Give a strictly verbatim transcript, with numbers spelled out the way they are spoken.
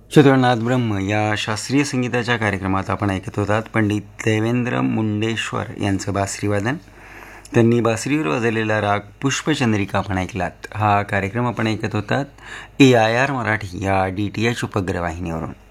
श्रोतांनाथ ब्रह्म या शास्त्रीय संगीताच्या कार्यक्रमात आपण ऐकत होतात पंडित देवेंद्र मुंडेश्वर यांचं बासरीवादन. त्यांनी बासरीवर वाजवलेला राग पुष्पचंद्रिका आपण ऐकलात. हा कार्यक्रम आपण ऐकत होतात ए आय आर मराठी या डी टी एच उपग्रह वाहिनीवरून.